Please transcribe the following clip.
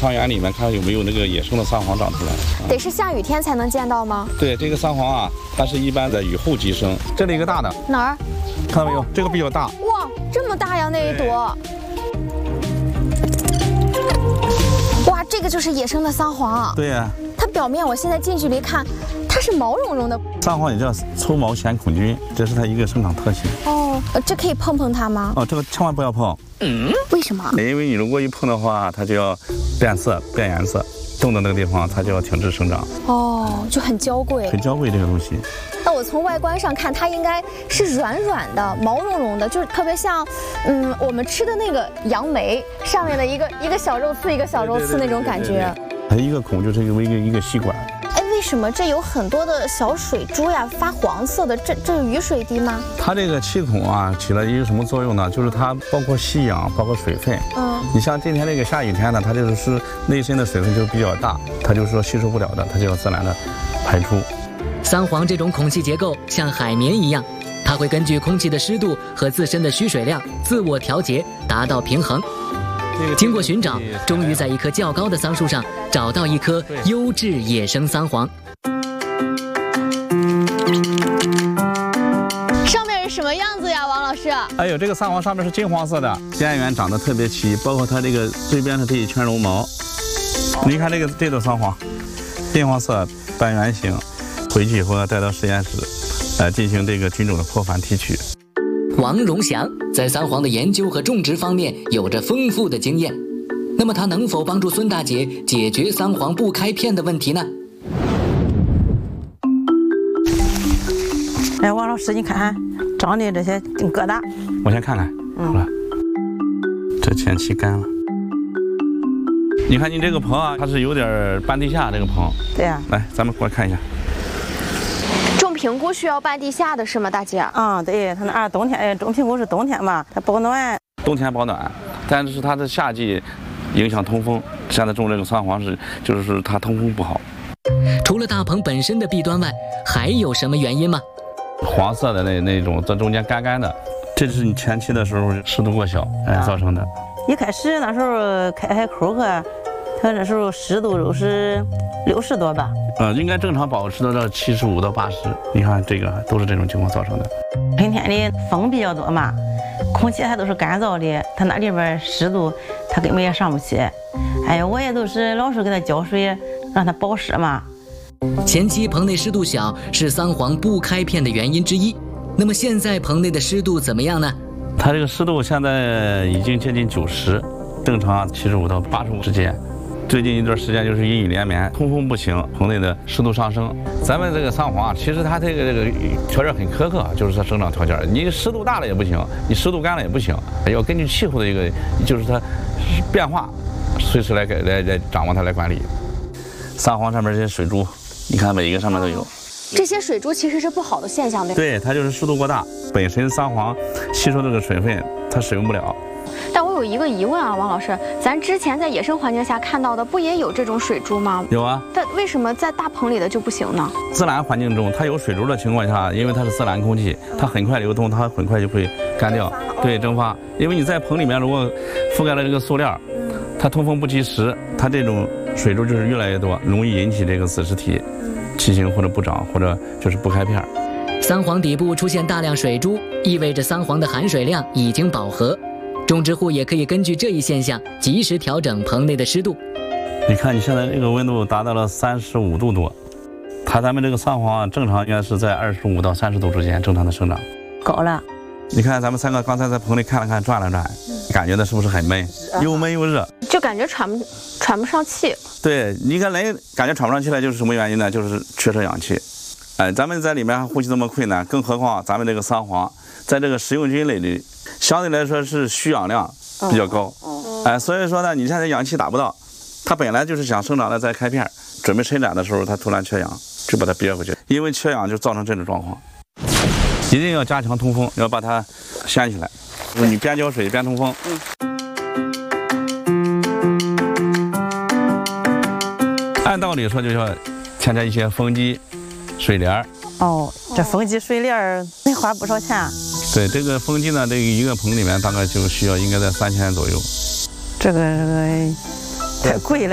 桑园里面看有没有那个野生的桑黄长出来。 得是下雨天才能见到吗？ 对，这个桑黄啊，它是一般在雨后即生。这里一个大的， 哪儿？ 看到没有？这个比较大。 哇，这么大呀那一朵！哇，这个就是野生的桑黄。 对呀。 它表面我现在近距离看，它是毛茸茸的。 桑黄也叫粗毛显孔菌，这是它一个生长特性。 哦，这可以碰碰它吗？ 哦，这个千万不要碰。 为什么？ 因为你如果一碰的话，它就要变色、变颜色，动的那个地方它就要停止生长。 哦，就很娇贵。 很娇贵这个东西。 那我从外观上看，它应该是软软的、毛茸茸的，就是特别像，我们吃的那个杨梅上面的一个小肉刺、一个小肉刺那种感觉。 它一个孔就是一个吸管。 哎，为什么这有很多的小水珠呀，发黄色的？这是雨水滴吗？ 它这个气孔啊，起了一个什么作用呢？就是它包括吸氧，包括水分。你像今天这个下雨天呢，它就是内深的水分就比较大，它就是说吸收不了的，它就要自然的排出。 桑黄这种孔隙结构像海绵一样，它会根据空气的湿度和自身的需水量自我调节，达到平衡。经过寻找，终于在一棵较高的桑树上找到一棵优质野生桑黄。 上面是什么样子呀，王老师？ 哎呦，这个桑黄上面是金黄色的，边缘长得特别齐，包括它这个最边的这一圈绒毛。你看这朵桑黄，金黄色半圆形，回去以后要带到实验室，进行这个菌种的扩繁提取。 王荣祥在桑黄的研究和种植方面有着丰富的经验，那么他能否帮助孙大姐解决桑黄不开片的问题呢？ 哎，王老师，你看看长的这些疙瘩， 我先看看，这前期干了。你看你这个棚啊，它是有点半地下这个棚。 对呀。 来，咱们过来看一下。 种评估需要半地下的是吗，大姐？ 对，它那冬天，种评估是冬天嘛，它保暖。 冬天保暖，但是它的夏季影响通风。现在种这个桑黄就是它通风不好。 除了大棚本身的弊端外，还有什么原因吗？ 黄色的那种，这中间干干的，这是你前期的时候湿度过小造成的。 一开始那时候开口它那时候湿度都是60多吧。 应该正常保持到75到80。你看这个都是这种情况造成的。 春天里风比较多嘛，空气它都是干燥的，它那里边湿度它根本也上不去。哎呀，我也都是老是给它浇水，让它保湿嘛。 前期棚内湿度小是桑黄不开片的原因之一。那么现在棚内的湿度怎么样呢？ 它这个湿度现在已经接近90，正常75到85之间。最近一段时间就是阴雨连绵，通风不行，棚内的湿度上升。咱们这个桑黄其实它这个条件很苛刻，就是它生长条件，你湿度大了也不行，你湿度干了也不行，要根据气候的一个就是它变化，随时来掌握它来管理。桑黄上面这些水珠，你看每一个上面都有。 这些水珠其实是不好的现象，对吧？ 对，它就是湿度过大，本身桑黄吸收这个水分它使用不了。 但我有一个疑问啊，王老师，咱之前在野生环境下看到的不也有这种水珠吗？ 有啊。 但为什么在大棚里的就不行呢？ 自然环境中它有水珠的情况下，因为它是自然空气，它很快流动，它很快就会干掉，对，蒸发。因为你在棚里面如果覆盖了这个塑料，它通风不及时，它这种水珠就是越来越多，容易引起这个子实体畸形或者不长，或者就是不开片。 桑黄底部出现大量水珠，意味着桑黄的含水量已经饱和。种植户也可以根据这一现象及时调整棚内的湿度。 你看你现在这个温度达到了35度多，咱们这个桑黄正常应该是在25到30度之间正常的生长。 高了。 你看咱们3个刚才在棚里看了看，转了转，感觉到是不是很闷？又闷又热， 就感觉喘不上气。 对，你看人感觉喘不上气来，就是什么原因呢？就是缺少氧气。咱们在里面呼吸这么困难，更何况咱们这个桑黄在这个食用菌类里相对来说是需氧量比较高。所以说呢，你现在氧气打不到，它本来就是想生长的再开片，准备伸展的时候它突然缺氧，就把它憋回去，因为缺氧就造成这种状况。一定要加强通风，要把它掀起来，就是你边浇水边通风。按道理说就要添加一些风机、水帘。 这风机、水帘得花不少钱。 对，这个风机呢，这一个棚里面大概就需要应该在3000左右。 这个太贵了。